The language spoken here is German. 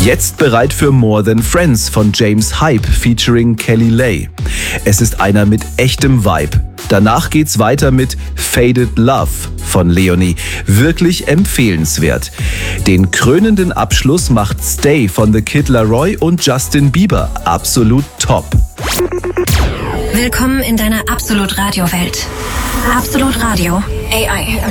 Jetzt bereit für More Than Friends von James Hype featuring Kelly Lay. Es ist einer mit echtem Vibe. Danach geht's weiter mit Faded Love von Leonie. Wirklich empfehlenswert. Den krönenden Abschluss macht Stay von The Kid Laroi und Justin Bieber. Absolut top. Willkommen in deiner Absolut Radio Welt. Absolut Radio AI.